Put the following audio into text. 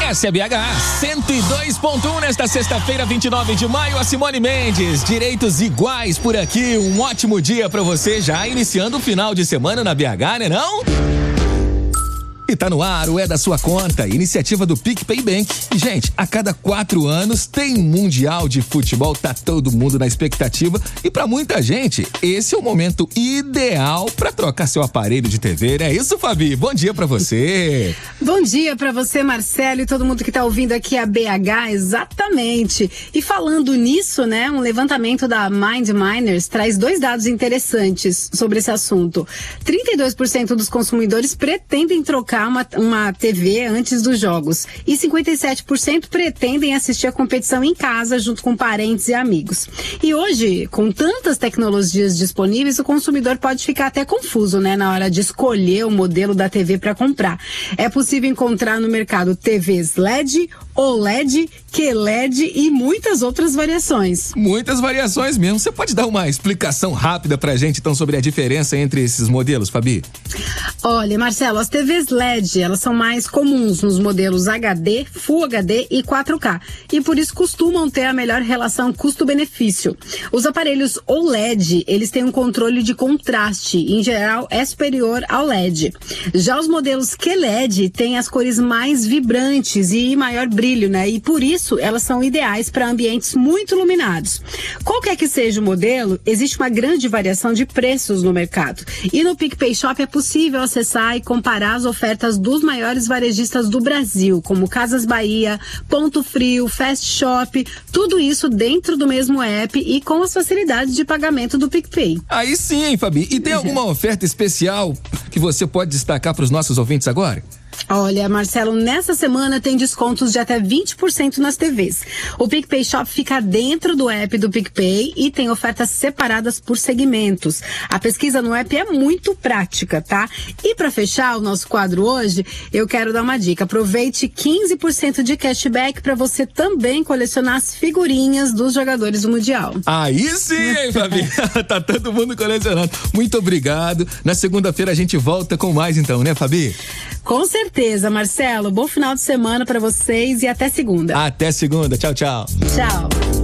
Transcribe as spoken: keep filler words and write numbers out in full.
Essa é B H cento e dois ponto um nesta sexta-feira, vinte e nove de maio. A Simone Mendes, direitos iguais por aqui. Um ótimo dia pra você, já iniciando o final de semana na B H, né não? E tá no ar, o É da Sua Conta, iniciativa do PicPay Bank. E, gente, a cada quatro anos tem um Mundial de Futebol, tá todo mundo na expectativa. E pra muita gente, esse é o momento ideal pra trocar seu aparelho de T V, né? Isso, Fabi? Bom dia pra você. Bom dia pra você, Marcelo, e todo mundo que tá ouvindo aqui a B H, exatamente. E falando nisso, né, um levantamento da Mind Miners traz dois dados interessantes sobre esse assunto. trinta e dois por cento dos consumidores pretendem trocar Uma, uma T V antes dos jogos e cinquenta e sete por cento pretendem assistir a competição em casa junto com parentes e amigos. E hoje, com tantas tecnologias disponíveis, o consumidor pode ficar até confuso, né, na hora de escolher o modelo da T V para comprar. É possível encontrar no mercado T Vs L E D, O L E D, Q L E D e muitas outras variações. Muitas variações mesmo. Você pode dar uma explicação rápida pra gente, então, sobre a diferença entre esses modelos, Fabi? Olha, Marcelo, as T Vs L E D, elas são mais comuns nos modelos H D, Full H D e quatro K, e por isso costumam ter a melhor relação custo-benefício. Os aparelhos O L E D, eles têm um controle de contraste, em geral é superior ao L E D. Já os modelos Q L E D têm as cores mais vibrantes e maior brilho, né? E por isso elas são ideais para ambientes muito iluminados. Qualquer que seja o modelo, existe uma grande variação de preços no mercado. E no PicPay Shop é possível acessar e comparar as ofertas dos maiores varejistas do Brasil, como Casas Bahia, Ponto Frio, Fast Shop, tudo isso dentro do mesmo app e com as facilidades de pagamento do PicPay. Aí sim, hein, Fabi? E tem alguma oferta especial que você pode destacar para os nossos ouvintes agora? Olha, Marcelo, nessa semana tem descontos de até vinte por cento nas T Vs. O PicPay Shop fica dentro do app do PicPay e tem ofertas separadas por segmentos. A pesquisa no app é muito prática, tá? E para fechar o nosso quadro hoje, eu quero dar uma dica. Aproveite quinze por cento de cashback para você também colecionar as figurinhas dos jogadores do Mundial. Aí sim, hein, Fabi? Tá todo mundo colecionando. Muito obrigado. Na segunda-feira a gente volta com mais então, né, Fabi? Com certeza, Marcelo. Bom final de semana para vocês e até segunda. Até segunda. Tchau, tchau. Tchau.